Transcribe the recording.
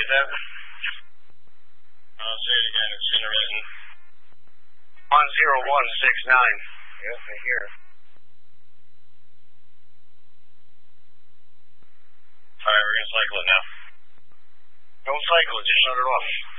get that? I'll say it again. It's intermittent. 10169. Yes, I hear. Alright, we're going to cycle it now. Don't cycle it, just shut it off.